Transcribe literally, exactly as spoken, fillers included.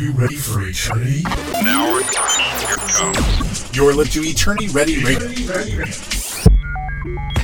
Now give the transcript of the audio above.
you ready for eternity? Now eternity, here it comes. You're listening to Eternity Ready Radio.